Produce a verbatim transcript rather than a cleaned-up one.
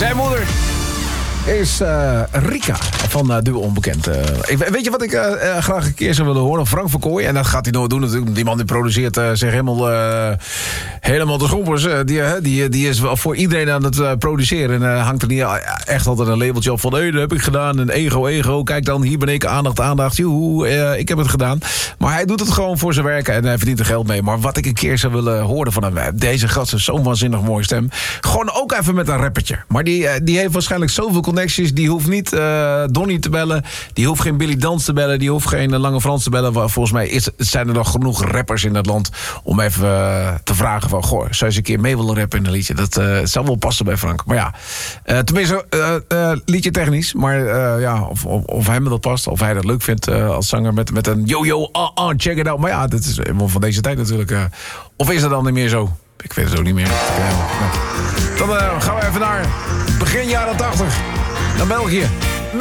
Zijn moeder is uh, Rika van uh, Duo Onbekend. Uh, ik, weet je wat ik uh, uh, graag een keer zou willen horen? Frank Verkooy. En dat gaat hij nooit doen natuurlijk. Die man die produceert uh, zich helemaal, uh, helemaal de schompers. Uh, die, uh, die, die is voor iedereen aan het uh, produceren. En uh, hangt er niet echt altijd een labeltje op van... hé, hey, dat heb ik gedaan. En ego, ego. Kijk dan, hier ben ik. Aandacht, aandacht. Joehoe, uh, ik heb het gedaan. Maar hij doet het gewoon voor zijn werk. En hij verdient er geld mee. Maar wat ik een keer zou willen horen van hem... Deze gast is zo'n waanzinnig mooie stem. Gewoon ook even met een rappertje. Maar die, uh, die heeft waarschijnlijk zoveel connecties. Die hoeft niet uh, Donnie te bellen. Die hoeft geen Billy Dans te bellen. Die hoeft geen uh, Lange Frans te bellen. Volgens mij is, zijn er nog genoeg rappers in dat land... om even uh, te vragen van... goh, zou je eens een keer mee willen rappen in een liedje? Dat uh, zou wel passen bij Frank. Maar ja, uh, tenminste, uh, uh, liedje technisch. Maar uh, ja, of, of, of hem dat past. Of hij dat leuk vindt uh, als zanger met, met een yo-yo, ah, ah, check it out. Maar ja, dat is helemaal van deze tijd natuurlijk. Uh, of is dat dan niet meer zo? Ik weet het ook niet meer. Dan uh, gaan we even naar begin jaren tachtig. Naar België.